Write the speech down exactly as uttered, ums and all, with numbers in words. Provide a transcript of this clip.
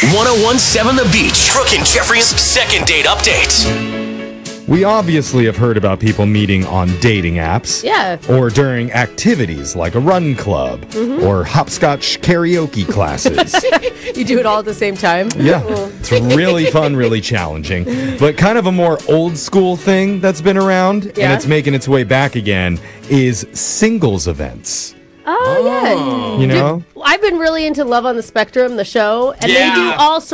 one oh one point seven The Beach. Brooke and Jeffrey's second date update. We obviously have heard about people meeting on dating apps. Yeah. Or during activities like a run club Mm-hmm. or hopscotch karaoke classes. You do it all at the same time? Yeah. It's really fun, really challenging. But kind of a more old school thing that's been around, Yeah. and it's making its way back again, is singles events. Oh, yeah. You know? I've been really into Love on the Spectrum, the show, and Yeah. they do all sorts